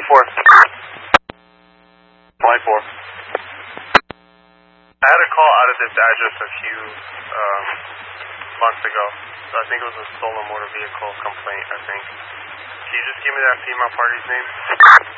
4. Line 4. I had a call out of this address a few months ago. So I think it was a stolen motor vehicle complaint, I think. Can you just give me that female party's name?